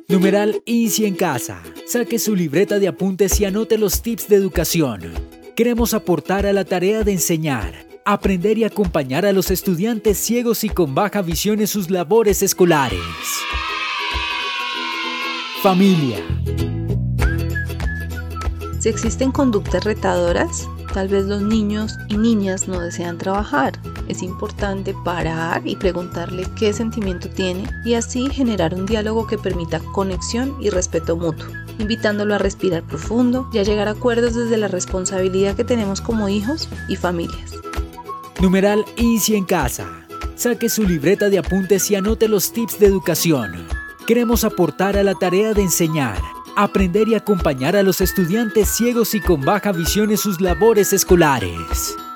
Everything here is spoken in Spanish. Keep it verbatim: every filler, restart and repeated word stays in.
Numeral Easy en casa. Saque su libreta de apuntes y anote los tips de educación. Queremos aportar a la tarea de enseñar, aprender y acompañar a los estudiantes ciegos y con baja visión en sus labores escolares. Familia. Si existen conductas retadoras, tal vez los niños y niñas no desean trabajar. Es importante parar y preguntarle qué sentimiento tiene y así generar un diálogo que permita conexión y respeto mutuo, invitándolo a respirar profundo y a llegar a acuerdos desde la responsabilidad que tenemos como hijos y familias. Numeral Easy en casa. Saque su libreta de apuntes y anote los tips de educación. Queremos aportar a la tarea de enseñar, aprender y acompañar a los estudiantes ciegos y con baja visión en sus labores escolares.